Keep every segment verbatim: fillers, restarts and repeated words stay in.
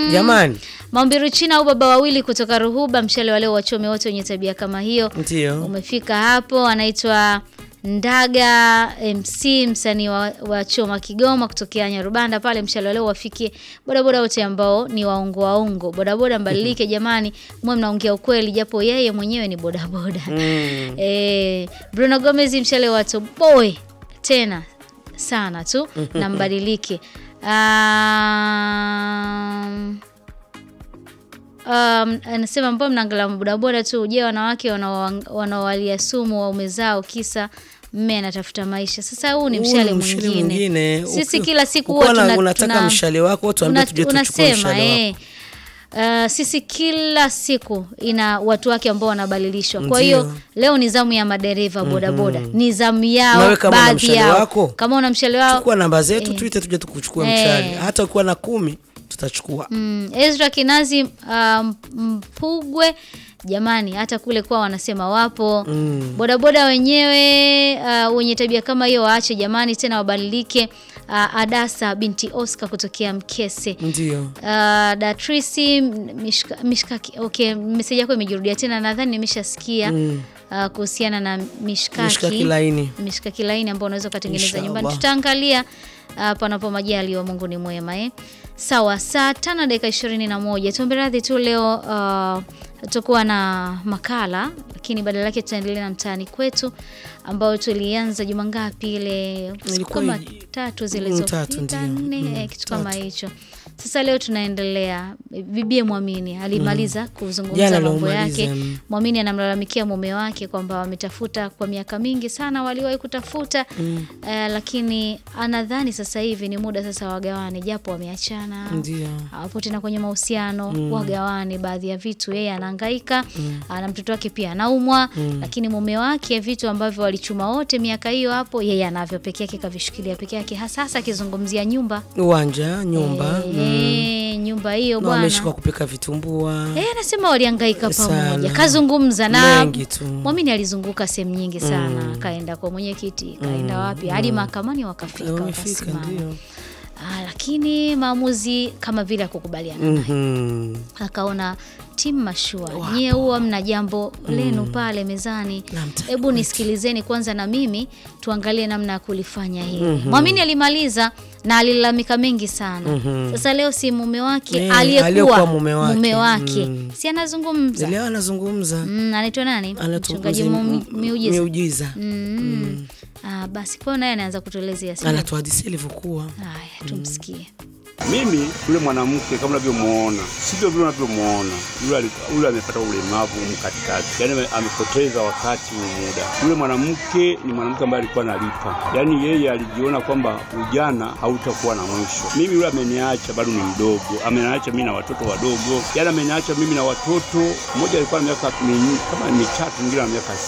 Jamani. Maombi China au baba wawili kutoka Ruhuba, mshale wale wachome wote wenye tabia kama hiyo. Ndio. Umefika hapo, anaitwa Ndaga M C, msanii wa, wa Choma Kigoma kutokea Nyarubanda pale, mshale wale wafikie bodaboda wote ambao ni waongo waongo. Bodaboda mbadilike jamani, mwe mnaongea ukweli japo yeye mwenyewe ni bodaboda. Mm. Eh, Bruno Gomez, mshale wa boy tena sana tu na mbadilike. Um, Um, anasema mbona mnaangalia bodaboda tu, je wanawake wanaowalia sumu waume zao kisa mme anatafuta maisha. Sasa huu ni mshale mwingine. mwingine. Sisi kila siku huwa tuna, unataka tuna, mshale wako tuambie tuje tuchukue mshale wako. Uh, sisi kila siku ina watu wake ambao wanabadilishwa. Kwa hiyo leo ni zamu ya madereva bodaboda. Mm-hmm. Ni zamu yao baadhi yao. Kama una mshale wako chukua namba zetu eh, tuite tuje tukuchukue eh, mshale. Hata ukiwa na kumi tutachukua. Mm, Ezra Kinazi um, Mpugwe jamani, hata kule kwa wanasema wapo. Mm. Bodaboda wenyewe uh, wenye tabia kama hiyo waache jamani, tena wabadilike. Uh, Adasa binti Oscar kutokea Mkese. Ndio. Uh, Datrisi mishka, mishkaki. Okay, message yako imejirudia tena, nadhani nimeshasikia. Mm. Uh, kuhusiana na mishkaki. Mishkaki laini. Mishkaki laini ambao unaweza kutengeneza nyumbani. Tutaangalia uh, panapo majali wa Mungu ni mwema eh. Sawa, saa tano dakika ishirini na moja. Tuombe radhi tu leo uh, tutakuwa na makala, lakini badala yake tutaendelea na mtaani kwetu ambao tulianza juma ngapi ile kama tatu zile zilizopita nne mm, kitu kama hicho. Sasa leo tunaendelea. Bibie Mwamini alimaliza mm, kuzungumza mambo yake. Mwamini anamlalamikia mume wake kwamba wametafuta kwa miaka mingi sana, waliwahi kutafuta mm, uh, lakini anadhani sasa hivi ni muda sasa wagawane, japo wameachana. Ndio. Hapo tena kwenye mahusiano mm, wagawane baadhi ya vitu. Yeye anahangaika, mm, ana mtoto wake pia anaumwa, mm, lakini mume wake vitu ambavyo walichuma wote miaka hiyo hapo yeye anavyo peke yake, kavishikilia peke yake, hasa hasa akizungumzia nyumba, uwanja, nyumba. E, mm. E, nyumba hiyo bwana. Wameshika kupika vitumbua. Eh, anasema walihangaika pamoja. Kazungumza na Mwamini alizunguka sehemu nyingi sana. Mm. Kaenda kwa mwenyekiti, kaenda mm, wapi, hadi mahakamani wakafika, wakasimama. Ah, lakini maamuzi kama vile akukubaliana naye. Mm-hmm. Akaona timu Mashua, nyie huwa mna jambo lenu mm, pale mezani. Hebu nisikilizeni kwanza na mimi tuangalie namna ya kulifanya hili. Mm-hmm. Mwamini alimaliza na alilalamika mengi sana. Mm-hmm. Sasa leo si mume wake, yeah, aliyekuwa mume wake, mume wake. Mm. Si anazungumza. Leo anazungumza. Mm, anaitwa nani? Mchungaji Miujiza. Miujiza. Mm. Mm. Ah, basi kwa naye anaanza kutuelezea sana. Anatuhadithia ilivyokuwa. Haya, tumsikie. Mm. Mimi yule mwanamke kama unavyomuona, sivyo vile unavyomuona. Yule yule amepata ulemavu mkatikati. Yaani amepoteza wakati wa muda. Yule mwanamke ni mwanamke ambaye alikuwa analipa. Yaani yeye alijiona kwamba ujana hautakuwa na mwisho. Mimi yule ameniacha bado ni mdogo. Ameniacha mimi na watoto wadogo. Yaani ameniacha mimi na watoto, mmoja alikuwa na miaka kama mitatu, mwingine na miaka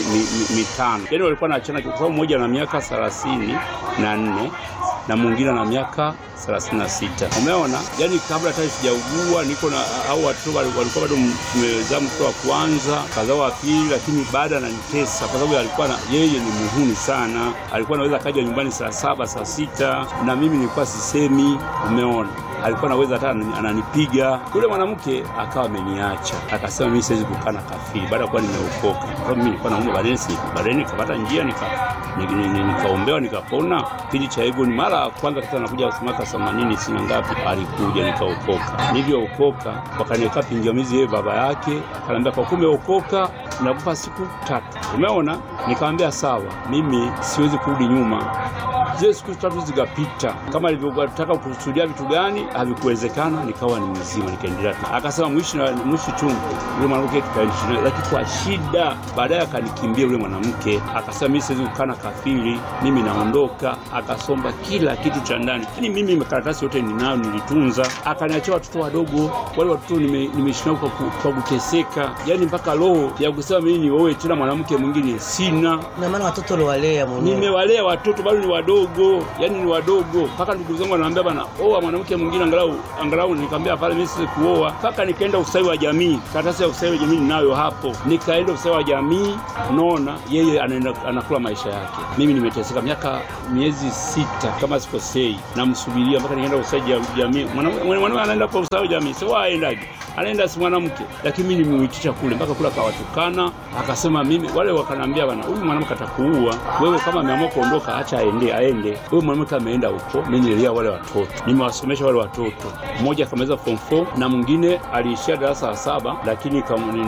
mitano. Yaani walikuwa naachana kwa sababu mmoja na miaka thelathini na nne na mwingine na miaka thelathini na sita. Umeona? Yaani kabla hata sijaugua niko na au watoto walikuwa bado tumezaa mtoto wa kwanza, kazao wa pili, lakini baada ananitesa kwa sababu alikuwa na, yeye ni muhuni sana. Alikuwa anaweza kaja nyumbani saa saba, saa sita na mimi nilikuwa sisemi. Umeona? Alikuwa anaweza hata ananipiga. Yule mwanamke akawa ameniacha. Akasema mimi siwezi kukaa na kafiri baada ya kuwa nimeokoka. Kwa sababu mimi nilikuwa naomba baadaye siku. Baadaye nikapata njia nika nikaombewa nikapona. Kiji cha hivyo ni mara kwanza kata anakuja kusimaka themanini sina ngapi alikuja nikaokoka. Nilipookoka wakaniweka pingamizi yeye baba yake, akaniambia kwa kume okoka nakupa siku tatu. Umeona? Nikamwambia sawa, mimi siwezi kurudi nyuma. Zile siku tatu zikapita. Kama alivyotaka kusudia vitu gani havikuwezekana, nikawa ni mzima nikaendelea. Akasema mwishi na mwishi chungu. Yule mwanamke tukaishi lakini kwa shida. Baadaye akanikimbia yule mwanamke. Akasema mimi siwezi kukana kafiri, mimi naondoka. Akasomba kila kitu cha ndani. Yaani mimi makaratasi yote ninayo nilitunza. Akaniachia watoto wadogo. Wale watoto nimeishi nao kwa kuteseka. Yaani mpaka roho ya kusema mimi ni wewe tena mwanamke mwingine sina. Na maana watoto waliwalea mwenyewe. Nimewalea watoto bado ni wadogo. wadogo, yani ni wadogo. Paka ndugu zangu wanaambia bana, oa mwanamke mwingine angalau angalau, nikamwambia pale mimi siwezi kuoa. Paka nikaenda ustawi wa jamii, karatasi ya ustawi wa jamii ninayo hapo. Nikaenda ustawi wa jamii, unaona yeye anaenda anakula maisha yake. Mimi nimeteseka miaka miezi sita kama sikosei, namsubiria mpaka nikaenda ustawi wa jamii. Mwanamke anaenda kwa ustawi wa jamii, sio aendaje? Anaenda si mwanamke, lakini mimi nimuitisha kule mpaka kula kawatukana. Akasema mimi, wale wakanambia bana, huyu mwanamke atakuua wewe, kama ameamua kuondoka acha aende aende. Huyu mwanamke ameenda huko, mimi nililea wale watoto, nimewasomesha wale watoto. Mmoja akamaliza form four na mwingine aliishia darasa la saba, lakini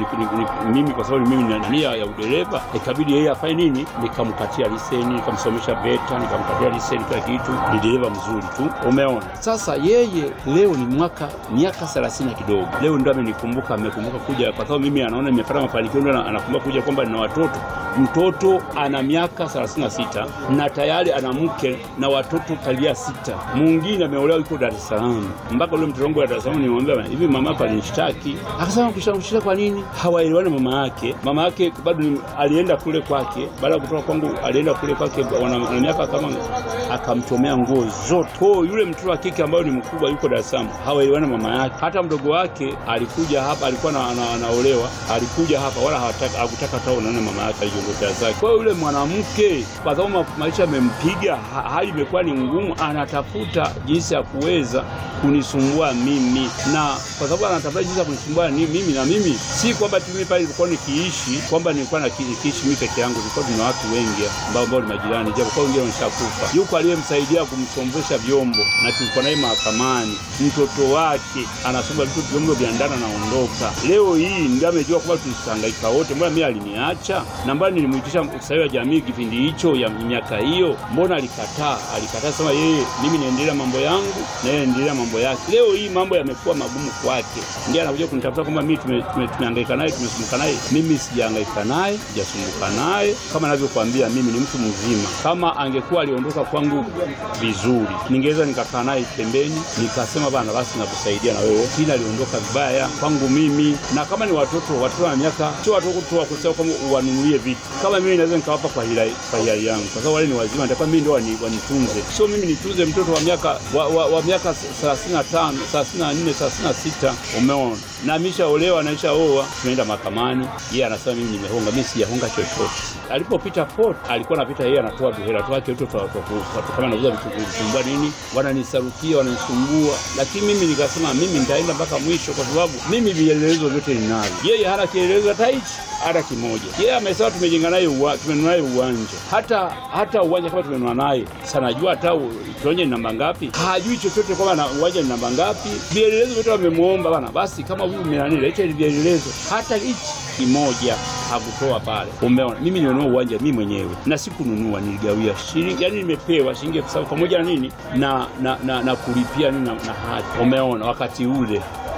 mimi kwa sababu mimi nina nia ya udereva, ikabidi yeye afanye nini, nikamkatia leseni, nikamsomesha beta, nikamkatia leseni kwa kitu, ni dereva mzuri tu, umeona. Sasa yeye leo ni mwaka miaka thelathini kidogo, leo ndio amenikumbuka, amekumbuka kuja kwa sababu mimi anaona nimepata mafanikio, ndio anakumbuka kuja kwamba nina watoto. Mtoto ana miaka thelathini na sita na tayari ana mke na watoto kalia sita. Mwingine ameolewa yuko Dar es Salaam. Mpaka yule mtoto wangu wa Dar es Salaam nimwambia hivi, mama hapa anishtaki. Akasema kushamshika kwa nini? Hawaelewani mama yake. Mama yake bado alienda kule kwake, baada ya kutoka kwangu alienda kule kwake, wana miaka kama, akamtomea nguo zote. Kwa yule mtoto wa kike ambaye ni mkubwa yuko Dar es Salaam, hawaelewani mama yake. Hata mdogo wake alikuja hapa, alikuwa anaolewa, alikuja hapa wala hawataka hakutaka taona na mama yake aliongoza zake. Kwa yule mwanamke kwa sababu maisha yamempiga, hali imekuwa ni ngumu, anatafuta jinsi ya kuweza kunisumbua mimi, na kwa sababu anatafuta jinsi ya kunisumbua ni mimi, na mimi si kwamba mimi pale nilikuwa nikiishi kwamba nilikuwa nakiishi mimi peke yangu, nilikuwa na watu wengi ambao ambao ni majirani, japo kwa wengine wameshakufa. Yuko aliyemsaidia kumsombesha vyombo na tulikuwa naye mahakamani, mtoto wake anasomba vitu vyombo vya ndani naondoka. Leo hii ndio amejua kwamba tulihangaika wote, mbona mimi aliniacha, na mbona nilimuitisha ustawi wa jamii kipindi hicho ya miaka hiyo, mbona alikataa? Alikataa sema yeye, mimi naendelea mambo yangu na yeye endelea mambo yake. Leo hii mambo yamekuwa magumu kwake, ndiye anakuja kunitafuta kwamba mimi tumehangaika naye, tumesumbuka naye. Mimi sijahangaika naye, sijasumbuka naye. Kama ninavyokuambia, mimi ni mtu mzima. Kama angekuwa aliondoka kwangu vizuri, ningeweza nikakaa naye pembeni nikasema bana, basi nakusaidia na wewe. Kila aliondoka vibaya kwangu mimi, na kama ni watoto watoto wa miaka, sio watoto tu wa kusema kama uwanunulie vitu. Kama mimi naweza nikawapa kwa hila kwa hila yangu, kwa sababu wale ni wazima, nitakuwa mimi ndio wanitunze. Sio mimi nitunze mtoto wa miaka wa, wa, wa miaka thelathini na tano, thelathini na nne, thelathini na sita, umeona. Na ameshaolewa, anaishaoa, tumeenda mahakamani. Yeye anasema mimi nimehonga, mimi sijahonga chochote. Alipopita court alikuwa anapita yeye anatoa hela tu yake, watu watu kama anauza vitu vitumbua nini, wananisarukia, wananisumbua. Lakini mimi nikasema mimi nitaenda mpaka mwisho, kwa sababu mimi vielelezo vyote ninavyo. Yeye hana kielelezo hata hichi hata kimoja. Yeye amesema tumejenga naye uwanja, tumenunua naye uwanja. Hata hata uwanja kama tumenunua naye, sana jua hata uwanja ni namba ngapi? Hajui chochote kwamba na uwanja ni namba ngapi. Vielelezo vyote wamemuomba bana, basi kama huyu mmenanile hicho vielelezo hata hichi kimoja hakutoa pale. Umeona, mimi nimenunua uwanja mimi mwenyewe, na sikununua, niligawia shilingi, yani nimepewa shilingi elfu saba pamoja na nini na na na, na kulipia nini na, na hati. Umeona, wakati ule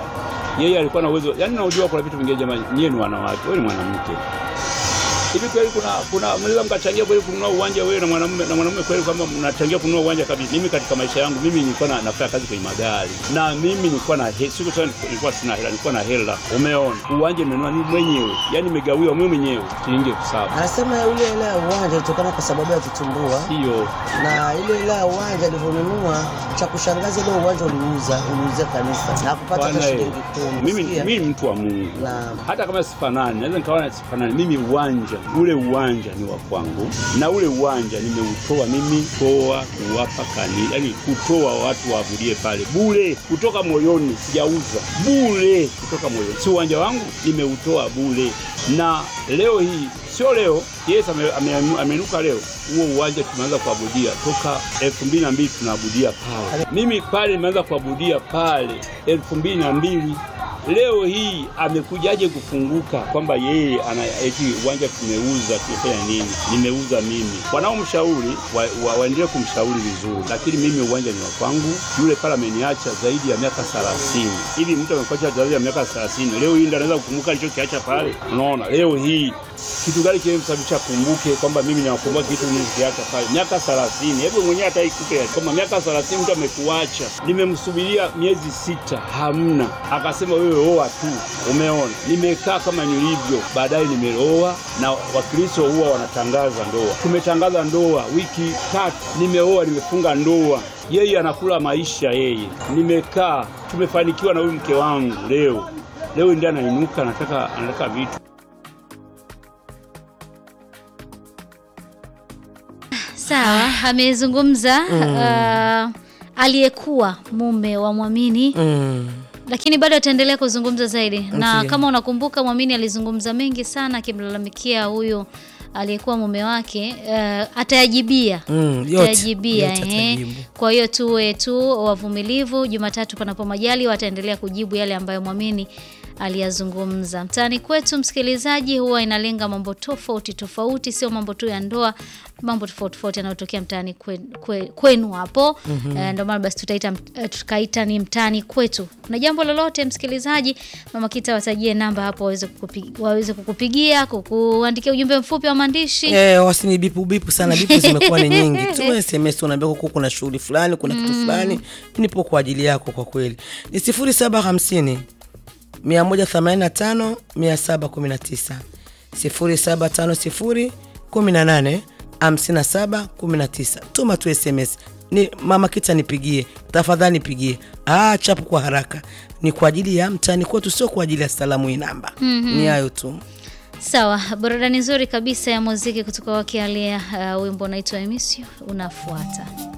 yeye alikuwa na uwezo, yani unajua kuna vitu vingine jamani, nyie ni wanawake, wewe ni mwanamke. Hivi kweli kuna kuna mnaweza mkachangia kweli kununua uwanja wewe na mwanamume na mwanamume kweli kama mnachangia kununua uwanja kabisa? Mimi katika maisha yangu mimi nilikuwa na nafanya kazi kwenye magari, na mimi nilikuwa na siku sana nilikuwa sina hela, nilikuwa na hela. Umeona, uwanja nimenunua mimi mwenyewe, yani nimegawiwa mimi mwenyewe shilingi elfu saba. Anasema ile hela ya uwanja ilitokana kwa sababu ya kitumbua. Hiyo. Na ile hela ya uwanja alivyonunua, cha kushangaza ile uwanja uliuza, uliuza kanisa na kupata hata shilingi kumi. Mimi mimi mtu wa Mungu. Na hata kama sifanani, naweza nikaona sifanani, mimi uwanja ule uwanja ni wa kwangu, na ule uwanja nimeutoa mimi toa kuwapa kanisa, yani kutoa watu waabudia pale bure, kutoka moyoni, sijauza, bure kutoka moyoni. Si uwanja wangu, nimeutoa bure. Na leo hii sio leo, Yesu amenuka leo, huo uwanja tumeanza kuabudia toka elfu mbili na mbili tunaabudia pale. Mimi pale nimeanza kuabudia pale elfu mbili na mbili. Leo hii amekujaje kufunguka kwamba yeye ana eti uwanja tumeuza, tumefanya nini? Nimeuza mimi. Wanaomshauri waendelee wa, wa kumshauri vizuri, lakini mimi uwanja ni wa kwangu. Yule pale ameniacha zaidi ya miaka thelathini. Hivi mtu amekuacha zaidi ya miaka thelathini, leo hii ndio anaweza kukumbuka alichokiacha pale? Unaona, leo hii kitu gani kimemsababisha kumbuke kwamba mimi nakumbuka kitu nilichokiacha pale miaka thelathini? Hebu mwenyewe hata ikupe kama miaka thelathini mtu amekuacha. Nimemsubiria miezi sita, hamna. Akasema wewe wewe oa tu. Umeona, nimekaa kama nilivyo, baadaye nimeoa, na Wakristo huwa wanatangaza ndoa. Tumetangaza ndoa wiki tatu, nimeoa, nimefunga ndoa. Yeye anakula maisha yeye. Nimekaa, tumefanikiwa na huyu mke wangu leo. Leo ndiye anainuka, anataka anataka vitu. Sawa, amezungumza mm. uh, aliyekuwa mume wa Mwamini. Mm. Lakini bado ataendelea kuzungumza zaidi. Okay. Na kama unakumbuka Mwamini alizungumza mengi sana akimlalamikia huyo aliyekuwa mume wake, uh, atayajibia. Mm, yote, atayajibia yote eh. Kwa hiyo tuwe tu wavumilivu. Jumatatu panapo majali wataendelea kujibu yale ambayo Mwamini aliyazungumza. Mtaani kwetu, msikilizaji, huwa inalenga mambo tofauti tofauti, sio mambo tu ya ndoa, mambo tofauti tofauti yanayotokea mtaani kwenu, kwenu hapo. Mm-hmm. E, ndio maana basi tutaita tukaita ni mtaani kwetu. Kuna jambo lolote msikilizaji, Mama Kita watajie namba hapo waweze kukupigia, waweze kukupigia, kukuandikia ujumbe mfupi wa maandishi. Eh, wasini bipu bipu sana, bipu zimekuwa ni nyingi. Tu S M S unaambia huko kuna shughuli fulani, kuna kitu fulani, nipo kwa ajili yako kwa kweli. Ni sifuri saba hamsini mia moja themanini na tano mia saba kumi na tisa sifuri saba tano sifuri kumi na nane hamsini na saba kumi na tisa. Tuma tu S M S. Ni Mama Kita nipigie, tafadhali nipigie. Ah, chapu kwa haraka. Ni kwa ajili ya mtani kwetu, sio kwa ajili ya salamu hii namba. Mm-hmm. Ni hayo tu. Sawa, burudani nzuri kabisa ya muziki kutoka kwa Kialia, uh, wimbo unaitwa I Miss You unafuata.